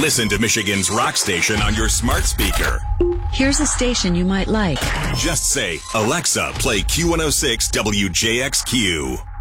Listen to Michigan's rock station on your smart speaker. Here's a station you might like. Just say, Alexa, play Q106 WJXQ.